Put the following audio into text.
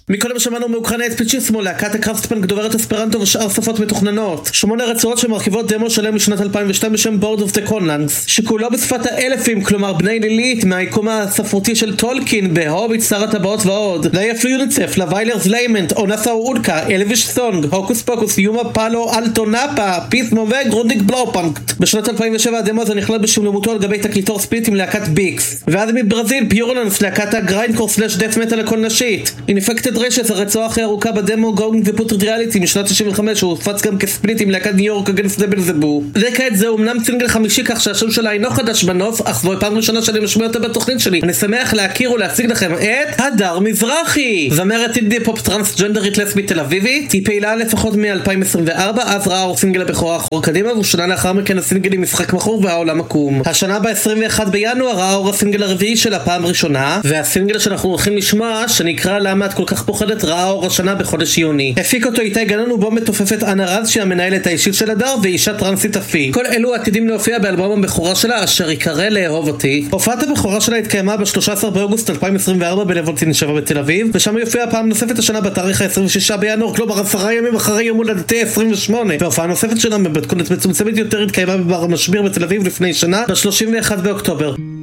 מקודם שמענו מאוקראינה את פיצ'יסמו, להקת הקרפטפאנק דוברת אספרנטו ושאר שפות מתוכננות. 8 רצועות שמרכיבות דמו שלם משנת 2002 בשם Board of the Conlands, שכולו בשפת האלפים, כלומר בני לילית, מהיקום הספרותי של טולקין בהוביט, שר הטבעות ועוד. לייף יוניצף, לוויילרס ליימנט, אונסה אודקה, אלוויש סונג, הוקוס פוקוס, יומה פלו, אלטו נאפה, פיסמו וגרונדיק בלאופנקט. בשנת 2007 הדמו הזה נכלל בשלמותו על גבי תקליטור ספליט עם להקת ביקס. ואז מברזיל, פיורלנס, להקת הגריינדקור סלש דף מטל לכל נשית. אינפקטד רשס, הרצועה הכי ארוכה בדמו גונג ופוטרד ריאליטי משנת 95, הוא הופץ גם כספליט עם להקת ניו יורק אגנס דבלזבו. וכעת זה אומנם סינגל חמישי, כך שהשם שלה אינו חדש בנוף, אך זוהי פעם ראשונה שאני משמיע אותה בתוכנית שלי. אני שמח להכיר ולהציג לכם את הדר מזרחי, זמרת אינדי פופ טרנסג'נדרית לסבית תל אביבית. היא פעילה לפחות מ-2024, אז ראה אור סינגל הבכורה אחור קדימה, ושנה לאחר מכן הסינגלים משחק מכור והעולם עקום. השנה ב-21 בינואר ראה אור הסינגל הרביעי שלה פעם ראשונה, והסינגל שאנחנו הולכים לשמוע, שנקרא למה את כל כך פוחדת, ראה אור השנה בחודש יוני. הפיק אותו איתי גנון, ובו מתופפת אנה רז שהיא המנהלת האישית של הדר ואישה טרנסית אפי. כל אלו עתידים להופיע באלבום הבכורה שלה אשר יקרא לאהוב אותי. הופעת הבכורה שלה התקיימה ב-13 באוגוסט 2024 בלוולטין 7 בתל אביב, ושם יופיע פעם נוספת השנה בתאריך ה-26 בינואר, כלומר 10 ימים אחרי יום הולדתי 28. וההופעה הנוספת שלה במתכונת מצומצמת יותר התקיימה בבר המשביר בתל אביב לפני שנה ב-31 באוקטובר.